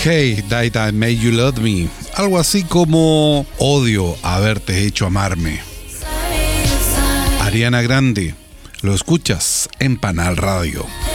Hey, That I Made You Love Me. Algo así como odio haberte hecho amarme. Ariana Grande, lo escuchas en Panal Radio.